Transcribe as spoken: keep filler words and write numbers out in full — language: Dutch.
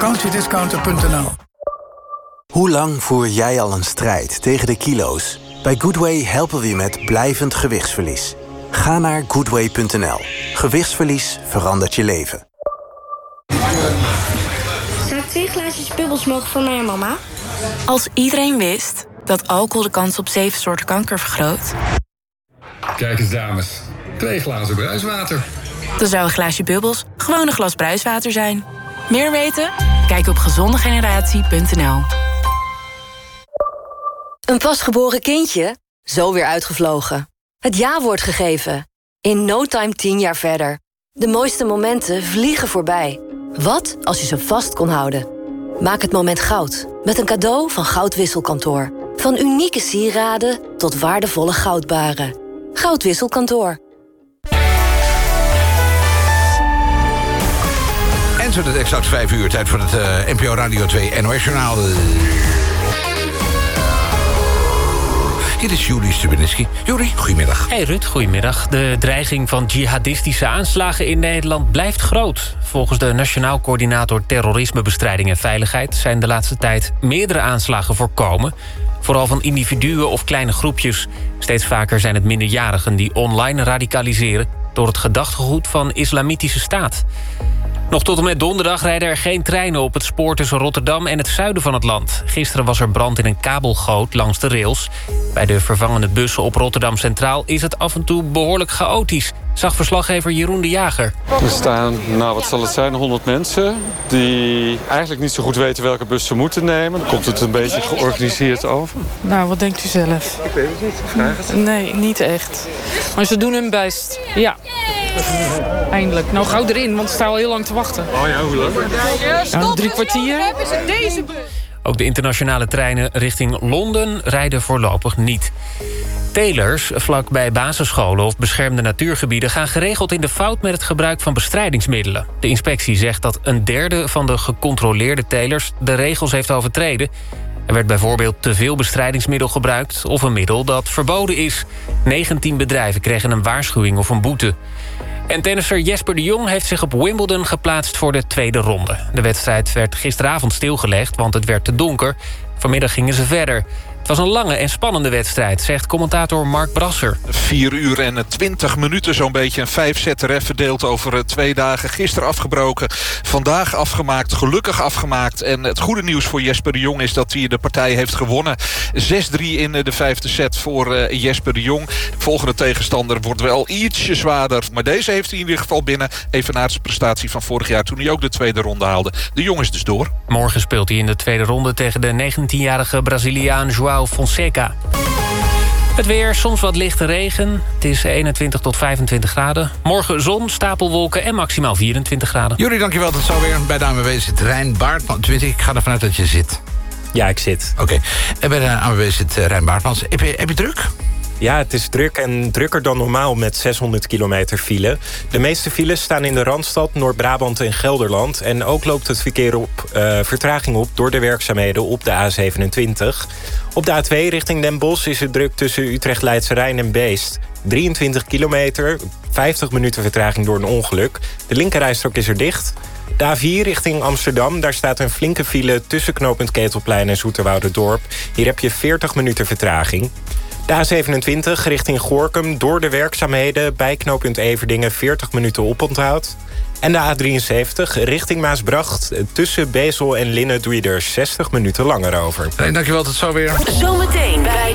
Countrydiscounter punt n l. Hoe lang voer jij al een strijd tegen de kilo's? Bij Goodway helpen we je met blijvend gewichtsverlies. Ga naar goodway punt n l. Gewichtsverlies verandert je leven. Zou ik twee glaasjes bubbels mogen van mij en mama? Als iedereen wist dat alcohol de kans op zeven soorten kanker vergroot... Kijk eens, dames. Twee glazen bruiswater. dan zou een glaasje bubbels gewoon een glas bruiswater zijn. Meer weten? Kijk op gezondegeneratie punt n l. Een pasgeboren kindje? Zo weer uitgevlogen. Het ja-woord gegeven. In no time tien jaar verder. De mooiste momenten vliegen voorbij. Wat als je ze vast kon houden? Maak het moment goud. Met een cadeau van Goudwisselkantoor. Van unieke sieraden tot waardevolle goudbaren. Goudwisselkantoor. En zo het exact vijf uur. Tijd voor het uh, N P O Radio twee N O S-journaal. Dit is Juri Stubenitski. Juri, goedemiddag. Hey Ruud, goedemiddag. De dreiging van jihadistische aanslagen in Nederland blijft groot. Volgens de Nationaal Coördinator Terrorismebestrijding en Veiligheid zijn de laatste tijd meerdere aanslagen voorkomen. Vooral van individuen of kleine groepjes. Steeds vaker zijn het minderjarigen die online radicaliseren door het gedachtegoed van Islamitische Staat. Nog tot en met donderdag rijden er geen treinen op het spoor tussen Rotterdam en het zuiden van het land. Gisteren was er brand in een kabelgoot langs de rails. Bij de vervangende bussen op Rotterdam Centraal is het af en toe behoorlijk chaotisch, zag verslaggever Jeroen de Jager. Er staan, nou wat zal het zijn, honderd mensen die eigenlijk niet zo goed weten welke bus ze moeten nemen. Komt het een beetje georganiseerd over? Nou, wat denkt u zelf? Ik weet het niet, vraag het. Nee, niet echt. Maar ze doen hun best, ja. Eindelijk. Nou, gauw erin, want ze staan al heel lang te wachten. Oh ja, hoe lang? Ja, drie kwartier. Deze bus. Ook de internationale treinen richting Londen rijden voorlopig niet. Telers vlakbij basisscholen of beschermde natuurgebieden gaan geregeld in de fout met het gebruik van bestrijdingsmiddelen. De inspectie zegt dat een derde van de gecontroleerde telers de regels heeft overtreden. Er werd bijvoorbeeld te veel bestrijdingsmiddel gebruikt of een middel dat verboden is. negentien bedrijven kregen een waarschuwing of een boete. En tennisser Jesper de Jong heeft zich op Wimbledon geplaatst voor de tweede ronde. De wedstrijd werd gisteravond stilgelegd, want het werd te donker. Vanmiddag gingen ze verder. Het was een lange en spannende wedstrijd, zegt commentator Mark Brasser. Vier uur en twintig minuten zo'n beetje. Een vijfzetter verdeeld over twee dagen. Gisteren afgebroken, vandaag afgemaakt, gelukkig afgemaakt. En het goede nieuws voor Jesper de Jong is dat hij de partij heeft gewonnen. zes drie in de vijfde set voor uh, Jesper de Jong. De volgende tegenstander wordt wel ietsje zwaarder. Maar deze heeft hij in ieder geval binnen. Evenaarts prestatie van vorig jaar toen hij ook de tweede ronde haalde. De Jong is dus door. Morgen speelt hij in de tweede ronde tegen de negentienjarige Braziliaan João Fonseca. Het weer, soms wat lichte regen. Het is eenentwintig tot vijfentwintig graden. Morgen zon, stapelwolken en maximaal vierentwintig graden. Jullie, dankjewel. Tot zo weer. Bij de A N W B zit Rijn Baartman. Tenminste, ik ga ervan uit dat je zit. Ja, ik zit. Oké. Okay. En bij de A N W B zit Rijn Baartman. Heb je, heb je druk? Ja, het is druk en drukker dan normaal met zeshonderd kilometer file. De meeste files staan in de Randstad, Noord-Brabant en Gelderland. En ook loopt het verkeer op uh, vertraging op door de werkzaamheden op de A zevenentwintig. Op de A twee richting Den Bosch is het druk tussen Utrecht-Leidse Rijn en Beest. drieëntwintig kilometer, vijftig minuten vertraging door een ongeluk. De linkerrijstrook is er dicht. De A vier richting Amsterdam, daar staat een flinke file tussen knooppunt Ketelplein en Zoeterwouderdorp. Hier heb je veertig minuten vertraging. De A zevenentwintig richting Gorinchem door de werkzaamheden bij knooppunt Everdingen veertig minuten oponthoud. En de A drieënzeventig richting Maasbracht tussen Bezel en Linnen doe je er zestig minuten langer over. Nee, dankjewel, tot zo weer. Zometeen bij